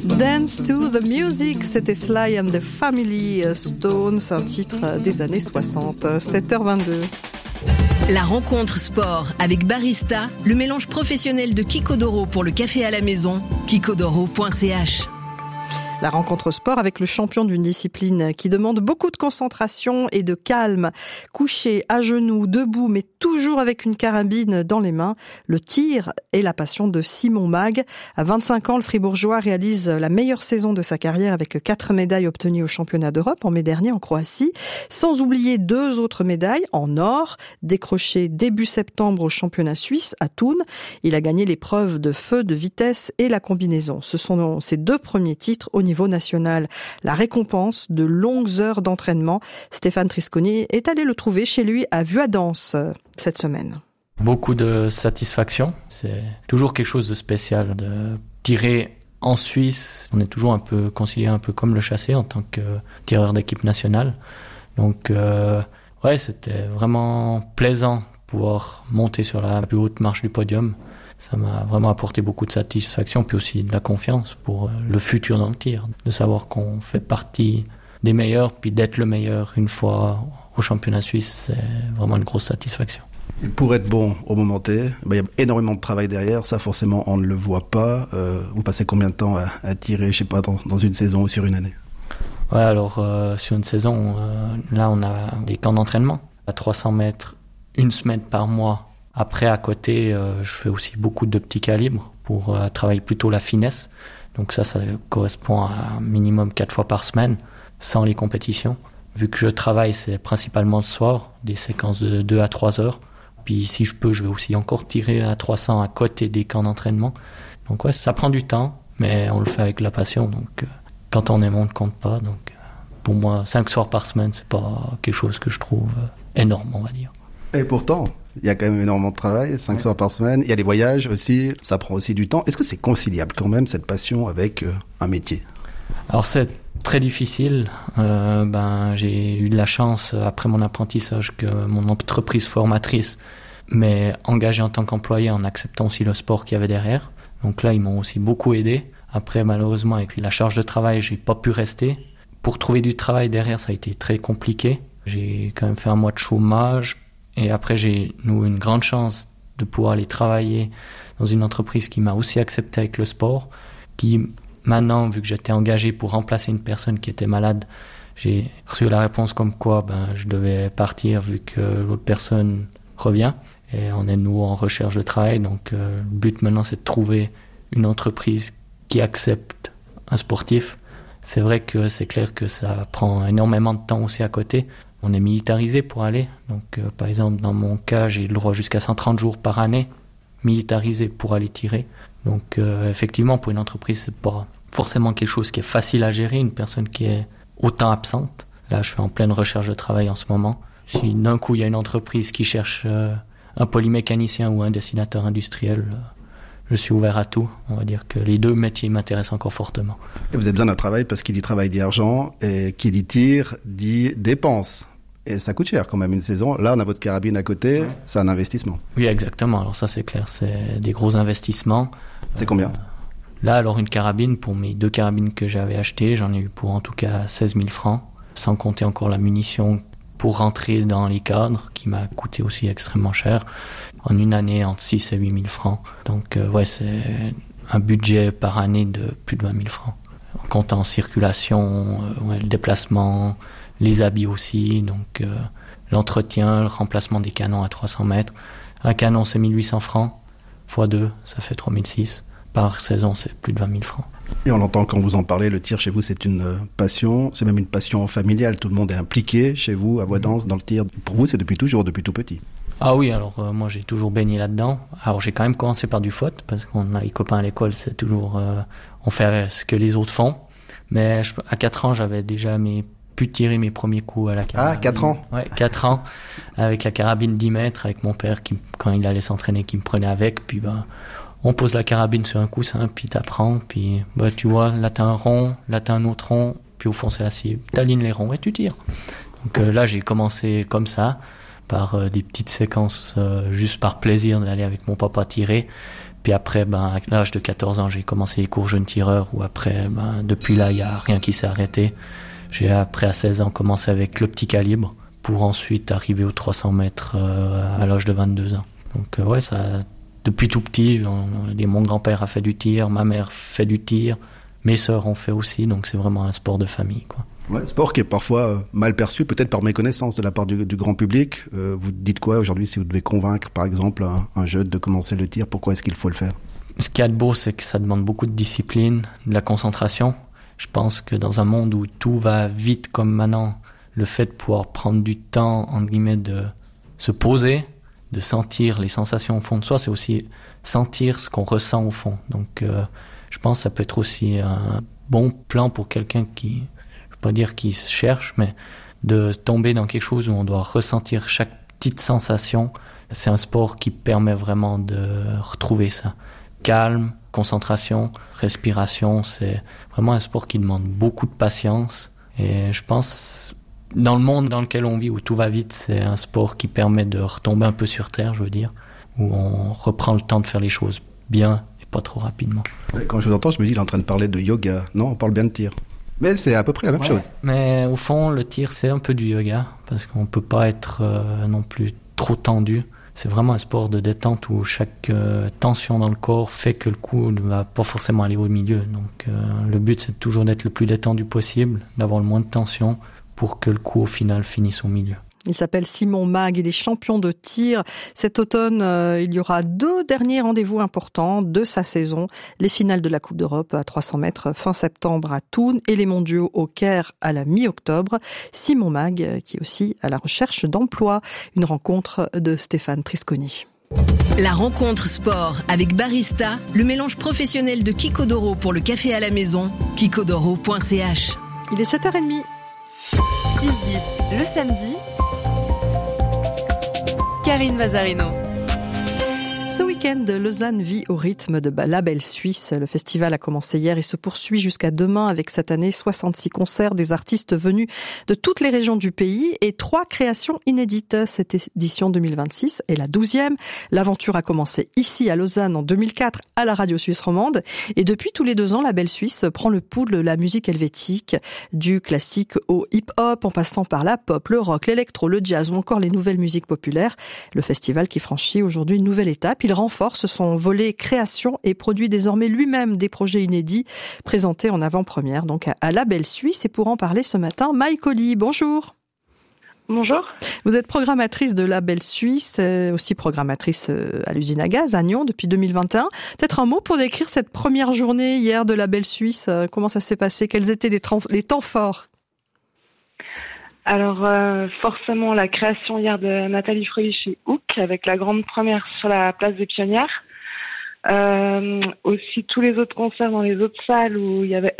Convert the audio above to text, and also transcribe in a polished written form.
Dance to the Music, c'était Sly and the Family Stones, un titre des années 60, 7h22. La rencontre sport avec Barista, le mélange professionnel de Kiko.Doro pour le café à la maison, kiko.doro.ch. La rencontre sport avec le champion d'une discipline qui demande beaucoup de concentration et de calme. Couché, à genoux, debout, mais toujours avec une carabine dans les mains. Le tir est la passion de Simon Mag. À 25 ans, le Fribourgeois réalise la meilleure saison de sa carrière avec 4 médailles obtenues au championnat d'Europe en mai dernier en Croatie. Sans oublier 2 autres médailles en or, décrochées début septembre au championnat suisse à Thun. Il a gagné l'épreuve de feu, de vitesse et la combinaison. Ce sont ses 2 premiers titres au niveau national. La récompense de longues heures d'entraînement. Stéphane Trisconi est allé le trouver chez lui à Vuadens cette semaine. Beaucoup de satisfaction. C'est toujours quelque chose de spécial de tirer en Suisse. On est toujours un peu considéré un peu comme le chassé en tant que tireur d'équipe nationale. Donc c'était vraiment plaisant de pouvoir monter sur la plus haute marche du podium. Ça m'a vraiment apporté beaucoup de satisfaction, puis aussi de la confiance pour le futur dans le tir. De savoir qu'on fait partie des meilleurs, puis d'être le meilleur une fois au championnat suisse, c'est vraiment une grosse satisfaction. Et pour être bon au moment T, il y a énormément de travail derrière, ça forcément on ne le voit pas. Vous passez combien de temps à tirer, je sais pas, dans une saison ou sur une année? Ouais, alors sur une saison, là on a des camps d'entraînement à 300 mètres, une semaine par mois. Après, à côté, je fais aussi beaucoup de petits calibres pour travailler plutôt la finesse. Donc ça correspond à un minimum 4 fois par semaine, sans les compétitions. Vu que je travaille, c'est principalement le soir, des séquences de 2 à 3 heures. Puis si je peux, je vais aussi encore tirer à 300 à côté des camps d'entraînement. Donc ça prend du temps, mais on le fait avec la passion. Donc quand on aime, on ne compte pas. Donc pour moi, 5 soirs par semaine, c'est pas quelque chose que je trouve énorme, on va dire. Et pourtant, il y a quand même énormément de travail, 5 soirs par semaine. Il y a les voyages aussi, ça prend aussi du temps. Est-ce que c'est conciliable quand même, cette passion, avec un métier? Alors c'est très difficile. J'ai eu de la chance, après mon apprentissage, que mon entreprise formatrice m'ait engagé en tant qu'employé en acceptant aussi le sport qu'il y avait derrière. Donc là, ils m'ont aussi beaucoup aidé. Après, malheureusement, avec la charge de travail, j'ai pas pu rester. Pour trouver du travail derrière, ça a été très compliqué. J'ai quand même fait un mois de chômage. Et après, j'ai une grande chance de pouvoir aller travailler dans une entreprise qui m'a aussi accepté avec le sport. Puis maintenant, vu que j'étais engagé pour remplacer une personne qui était malade, j'ai reçu la réponse comme quoi je devais partir vu que l'autre personne revient. Et on est de nouveau en recherche de travail. Donc le but maintenant, c'est de trouver une entreprise qui accepte un sportif. C'est vrai que c'est clair que ça prend énormément de temps aussi à côté. On est militarisé pour aller. Donc, par exemple, dans mon cas, j'ai le droit jusqu'à 130 jours par année militarisé pour aller tirer. Donc, effectivement, pour une entreprise, c'est pas forcément quelque chose qui est facile à gérer, une personne qui est autant absente. Là, je suis en pleine recherche de travail en ce moment. Si d'un coup, il y a une entreprise qui cherche un polymécanicien ou un dessinateur industriel, je suis ouvert à tout. On va dire que les 2 métiers m'intéressent encore fortement. Et vous avez besoin d'un travail parce qu'il dit travail dit argent et qui dit tir dit dépense. Et ça coûte cher quand même une saison. Là, on a votre carabine à côté, ouais. C'est un investissement. Oui, exactement. Alors ça, c'est clair, c'est des gros investissements. C'est combien? Là, alors une carabine, pour mes 2 carabines que j'avais achetées, j'en ai eu pour en tout cas 16 000 francs, sans compter encore la munition pour rentrer dans les cadres, qui m'a coûté aussi extrêmement cher. En une année, entre 6 et 8 000 francs. Donc c'est un budget par année de plus de 20 000 francs. En comptant en circulation, le déplacement, les habits aussi, donc l'entretien, le remplacement des canons à 300 mètres. Un canon, c'est 1 800 francs, x 2, ça fait 3 600. Par saison, c'est plus de 20 000 francs. Et on entend quand vous en parlez, le tir chez vous, c'est une passion, c'est même une passion familiale. Tout le monde est impliqué chez vous, à Vuadens, dans le tir. Pour vous, c'est depuis toujours, depuis tout petit. Ah oui, alors moi j'ai toujours baigné là-dedans. Alors j'ai quand même commencé par du foot, parce qu'on a les copains à l'école, c'est toujours... on fait ce que les autres font. Mais à 4 ans, j'avais déjà pu tirer mes premiers coups à la carabine. Ah, 4 ans? Ouais, 4 ans, avec la carabine 10 mètres, avec mon père, quand il allait s'entraîner, qui me prenait avec. Puis on pose la carabine sur un coussin, puis t'apprends. Puis tu vois, là t'as un rond, là t'as un autre rond, puis au fond c'est la cible. T'alignes les ronds et tu tires. Donc là j'ai commencé comme ça, par des petites séquences, juste par plaisir d'aller avec mon papa tirer. Puis après, à l'âge de 14 ans, j'ai commencé les cours jeunes tireurs, où après, depuis là, il n'y a rien qui s'est arrêté. J'ai après, à 16 ans, commencé avec le petit calibre, pour ensuite arriver aux 300 mètres à l'âge de 22 ans. Donc ça, depuis tout petit, mon grand-père a fait du tir, ma mère fait du tir, mes sœurs ont fait aussi, donc c'est vraiment un sport de famille, quoi. Ouais, sport qui est parfois mal perçu, peut-être par méconnaissance de la part du grand public. Vous dites quoi aujourd'hui si vous devez convaincre, par exemple, un jeune de commencer le tir? Pourquoi est-ce qu'il faut le faire? Ce qu'il y a de beau, c'est que ça demande beaucoup de discipline, de la concentration. Je pense que dans un monde où tout va vite comme maintenant, le fait de pouvoir prendre du temps, entre guillemets, de se poser, de sentir les sensations au fond de soi, c'est aussi sentir ce qu'on ressent au fond. Donc je pense que ça peut être aussi un bon plan pour quelqu'un qui... pas dire qu'il se cherche, mais de tomber dans quelque chose où on doit ressentir chaque petite sensation. C'est un sport qui permet vraiment de retrouver ça. Calme, concentration, respiration, c'est vraiment un sport qui demande beaucoup de patience. Et je pense, dans le monde dans lequel on vit, où tout va vite, c'est un sport qui permet de retomber un peu sur terre, je veux dire, où on reprend le temps de faire les choses bien et pas trop rapidement. Quand je vous entends, je me dis, il est en train de parler de yoga. Non, on parle bien de tir. Mais c'est à peu près la même chose. Mais au fond, le tir, c'est un peu du yoga, parce qu'on ne peut pas être non plus trop tendu. C'est vraiment un sport de détente où chaque tension dans le corps fait que le coup ne va pas forcément aller au milieu. Donc le but, c'est toujours d'être le plus détendu possible, d'avoir le moins de tension pour que le coup, au final, finisse au milieu. Il s'appelle Simon Mag, il est champion de tir. Cet automne, il y aura 2 derniers rendez-vous importants de sa saison. Les finales de la Coupe d'Europe à 300 mètres fin septembre à Thun et les mondiaux au Caire à la mi-octobre. Simon Mag, qui est aussi à la recherche d'emploi. Une rencontre de Stéphane Trisconi. La rencontre sport avec Barista, le mélange professionnel de Kikodoro pour le café à la maison. Kikodoro.ch. Il est 7h30. 6-10 le samedi. Karine Vazarino. Ce week-end, Lausanne vit au rythme de la Belle Suisse. Le festival a commencé hier et se poursuit jusqu'à demain avec cette année 66 concerts des artistes venus de toutes les régions du pays et 3 créations inédites. Cette édition 2026 est la 12e. L'aventure a commencé ici à Lausanne en 2004 à la radio suisse romande et depuis tous les 2 ans, la Belle Suisse prend le pouls de la musique helvétique, du classique au hip-hop en passant par la pop, le rock, l'électro, le jazz ou encore les nouvelles musiques populaires. Le festival qui franchit aujourd'hui une nouvelle étape. Il renforce son volet création et produit désormais lui-même des projets inédits présentés en avant-première donc à la Belle Suisse. Et pour en parler ce matin, Maï Colli, bonjour. Bonjour. Vous êtes programmatrice de la Belle Suisse, aussi programmatrice à l'usine à gaz à Nyon depuis 2021. Peut-être un mot pour décrire cette première journée hier de la Belle Suisse. Comment ça s'est passé? Quels étaient les temps forts? Alors forcément la création hier de Nathalie Fröhlich et Hook avec la grande première sur la place des Pionnières. Aussi tous les autres concerts dans les autres salles où il y avait